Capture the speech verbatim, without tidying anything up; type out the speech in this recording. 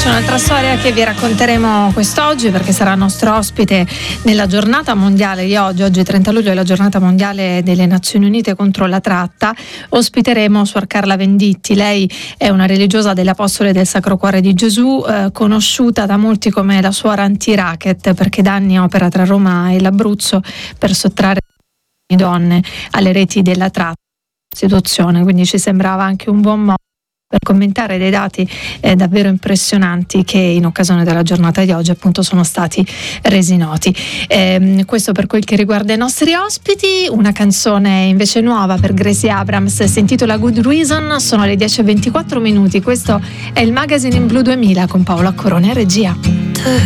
c'è un'altra storia che vi racconteremo quest'oggi, perché sarà nostro ospite nella giornata mondiale di oggi. Oggi trenta luglio è la giornata mondiale delle Nazioni Unite contro la tratta. Ospiteremo Suor Carla Venditti. Lei è una religiosa delle Apostole del Sacro Cuore di Gesù, eh, conosciuta da molti come la suora anti-racket, perché da anni opera tra Roma e l'Abruzzo per sottrarre donne alle reti della tratta e prostituzione. Quindi ci sembrava anche un buon modo per commentare dei dati eh, davvero impressionanti che in occasione della giornata di oggi appunto sono stati resi noti. Eh, questo per quel che riguarda i nostri ospiti. Una canzone invece nuova per Gracie Abrams, si intitola Good Reason. Sono le dieci e ventiquattro minuti. Questo è il Magazine in Blu duemila con Paola Accorone a regia. The